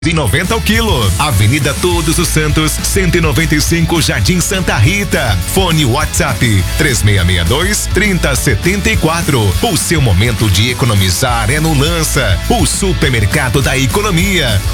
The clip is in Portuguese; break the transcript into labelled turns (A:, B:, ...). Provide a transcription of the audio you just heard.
A: e 90 o quilo. Avenida Todos os Santos, 195, Jardim Santa Rita. Fone WhatsApp 3662-3074. O seu momento de economizar é no Lança, o supermercado da economia.